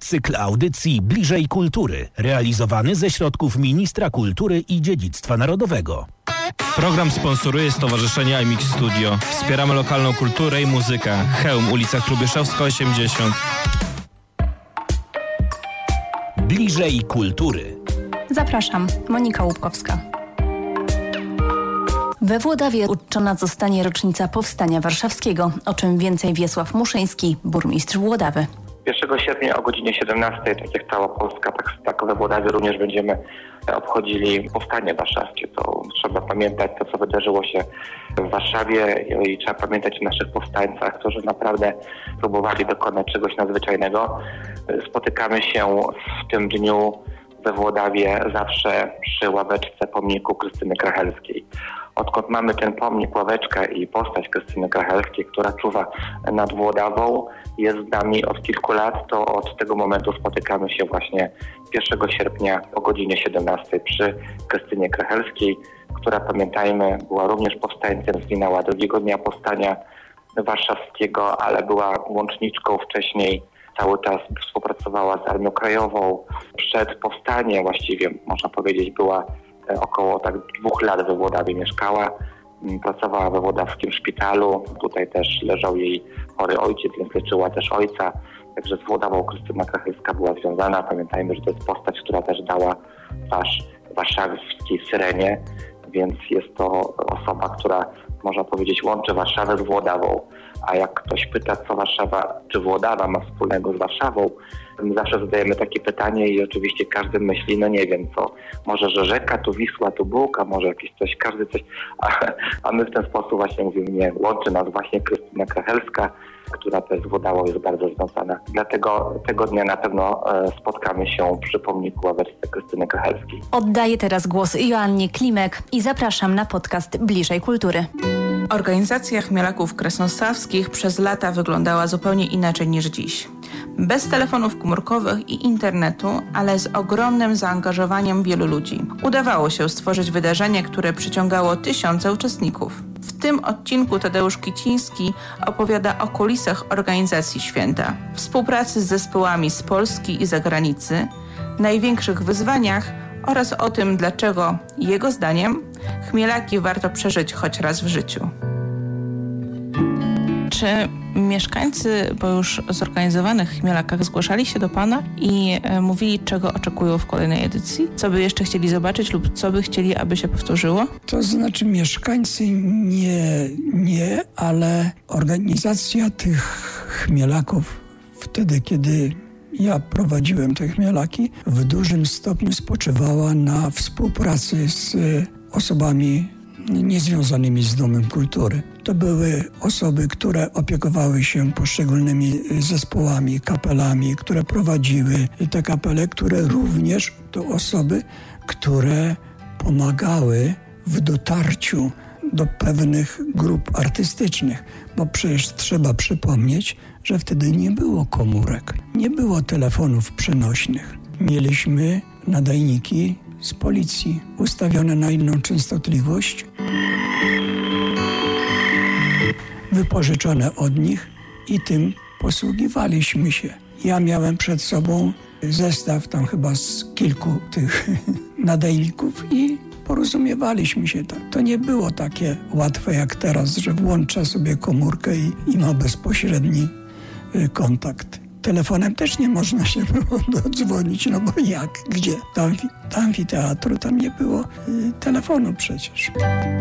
Cykl audycji Bliżej Kultury, realizowany ze środków Ministra Kultury i Dziedzictwa Narodowego. Program sponsoruje Stowarzyszenie iMix Studio. Wspieramy lokalną kulturę i muzykę. Chełm, ulica Hrubieszowska 80. Bliżej Kultury. Zapraszam, Monika Łupkowska. We Włodawie uczczona zostanie rocznica Powstania Warszawskiego, o czym więcej Wiesław Muszyński, burmistrz Włodawy. 1 sierpnia o godzinie 17, tak jak cała Polska, tak we Włodawie również będziemy obchodzili Powstanie Warszawskie. To trzeba pamiętać to, co wydarzyło się w Warszawie i trzeba pamiętać o naszych powstańcach, którzy naprawdę próbowali dokonać czegoś nadzwyczajnego. Spotykamy się w tym dniu we Włodawie zawsze przy ławeczce pomniku Krystyny Krachelskiej. Odkąd mamy ten pomnik, ławeczkę i postać Krystyny Krachelskiej, która czuwa nad Włodawą, jest z nami od kilku lat, to od tego momentu spotykamy się właśnie 1 sierpnia o godzinie 17 przy Krystynie Krachelskiej, która, pamiętajmy, była również powstańcem, zginęła drugiego dnia Powstania Warszawskiego, ale była łączniczką wcześniej. Cały czas współpracowała z Armią Krajową. Przed powstaniem właściwie, można powiedzieć, była około 2 lat we Włodawie mieszkała. Pracowała we włodawskim szpitalu. Tutaj też leżał jej chory ojciec, więc leczyła też ojca. Także z Włodawą Krystyna Krachelska była związana. Pamiętajmy, że to jest postać, która też dała twarz warszawskiej Syrenie, więc jest to osoba, która, można powiedzieć, łączy Warszawę z Włodawą. A jak ktoś pyta, co Warszawa, czy Włodawa ma wspólnego z Warszawą, my zawsze zadajemy takie pytanie i oczywiście każdy myśli, no nie wiem co, może, że rzeka, tu Wisła, tu Bułka, może jakieś coś, każdy coś, a my w ten sposób właśnie mówimy, nie, łączy nas właśnie Krystyna Krachelska, która też z Włodawą jest bardzo związana. Dlatego tego dnia na pewno spotkamy się przy pomniku ławeczce Krystyny Krachelskiej. Oddaję teraz głos Joannie Klimek i zapraszam na podcast Bliżej Kultury. Organizacja chmielaków kresnostawskich przez lata wyglądała zupełnie inaczej niż dziś. Bez telefonów komórkowych i internetu, ale z ogromnym zaangażowaniem wielu ludzi. Udawało się stworzyć wydarzenie, które przyciągało tysiące uczestników. W tym odcinku Tadeusz Kiciński opowiada o kulisach organizacji święta, współpracy z zespołami z Polski i zagranicy, największych wyzwaniach oraz o tym, dlaczego, jego zdaniem, chmielaki warto przeżyć choć raz w życiu. Czy mieszkańcy po już zorganizowanych chmielakach zgłaszali się do Pana i mówili, czego oczekują w kolejnej edycji? Co by jeszcze chcieli zobaczyć lub co by chcieli, aby się powtórzyło? To znaczy mieszkańcy nie, ale organizacja tych chmielaków wtedy, kiedy ja prowadziłem te chmielaki, w dużym stopniu spoczywała na współpracy z osobami niezwiązanymi z Domem Kultury. To były osoby, które opiekowały się poszczególnymi zespołami, kapelami, które prowadziły te kapele, które również to osoby, które pomagały w dotarciu do pewnych grup artystycznych, bo przecież trzeba przypomnieć, że wtedy nie było komórek, nie było telefonów przenośnych. Mieliśmy nadajniki z policji ustawione na inną częstotliwość, wypożyczone od nich i tym posługiwaliśmy się. Ja miałem przed sobą zestaw tam chyba z kilku tych nadajników i porozumiewaliśmy się tak. To nie było takie łatwe jak teraz, że włącza sobie komórkę i ma bezpośredni kontakt. Telefonem też nie można się było dodzwonić, no bo jak, gdzie? Do amfiteatru tam nie było telefonu przecież.